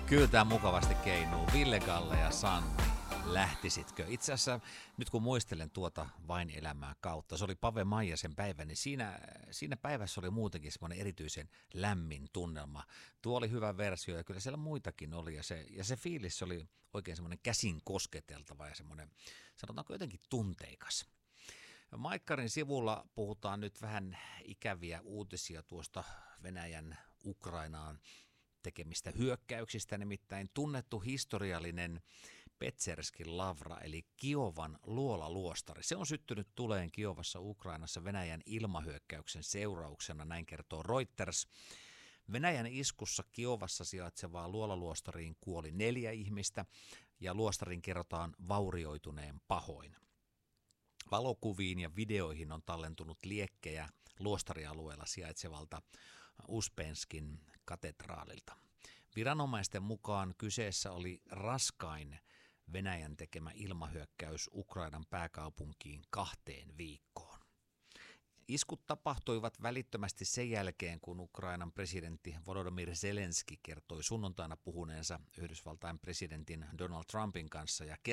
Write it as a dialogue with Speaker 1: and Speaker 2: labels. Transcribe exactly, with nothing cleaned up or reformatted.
Speaker 1: Kyllä tämä mukavasti keinuu. Ville, Kalle ja Sanni, lähtisitkö? Itse asiassa nyt kun muistelen tuota Vain elämää kautta, se oli Pave Maijasen päivä, niin siinä, siinä päivässä oli muutenkin semmoinen erityisen lämmin tunnelma. Tuo oli hyvä versio ja kyllä siellä muitakin oli ja se, ja se fiilis oli oikein semmoinen käsin kosketeltava ja semmoinen, sanotaanko jotenkin tunteikas. Maikkarin sivulla puhutaan nyt vähän ikäviä uutisia tuosta Venäjän Ukrainaan tekemistä hyökkäyksistä, nimittäin tunnettu historiallinen Petserskin lavra, eli Kiovan luolaluostari. Se on syttynyt tuleen Kiovassa Ukrainassa Venäjän ilmahyökkäyksen seurauksena, näin kertoo Reuters. Venäjän iskussa Kiovassa sijaitsevaan luolaluostariin kuoli neljä ihmistä ja luostarin kerrotaan vaurioituneen pahoin. Valokuviin ja videoihin on tallentunut liekkejä luostarialueella sijaitsevalta Uspenskin katedraalilta. Viranomaisten mukaan kyseessä oli raskain Venäjän tekemä ilmahyökkäys Ukrainan pääkaupunkiin kahteen viikkoon. Iskut tapahtuivat välittömästi sen jälkeen, kun Ukrainan presidentti Volodymyr Zelenski kertoi sunnuntaina puhuneensa Yhdysvaltain presidentin Donald Trumpin kanssa ja